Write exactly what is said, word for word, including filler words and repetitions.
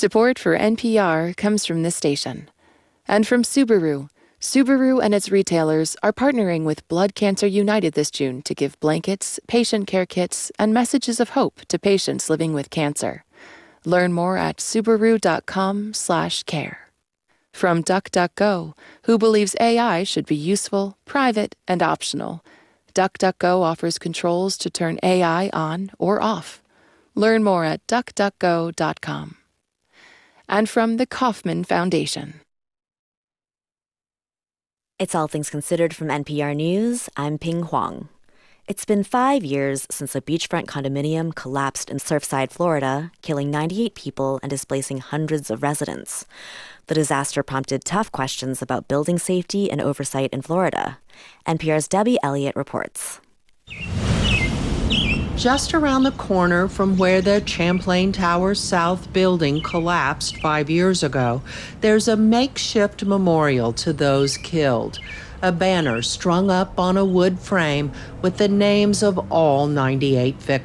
Support for N P R comes from this station. And from Subaru. Subaru and its retailers are partnering with Blood Cancer United this June to give blankets, patient care kits, and messages of hope to patients living with cancer. Learn more at subaru.com slash care. From DuckDuckGo, who believes A I should be useful, private, and optional. DuckDuckGo offers controls to turn A I on or off. Learn more at duck duck go dot com. And from the Kauffman Foundation. It's All Things Considered from N P R News. I'm Ping Huang. It's been five years since a beachfront condominium collapsed in Surfside, Florida, killing ninety-eight people and displacing hundreds of residents. The disaster prompted tough questions about building safety and oversight in Florida. N P R's Debbie Elliott reports. Just around the corner from where the Champlain Towers South building collapsed five years ago, there's a makeshift memorial to those killed. A banner strung up on a wood frame with the names of all ninety-eight victims.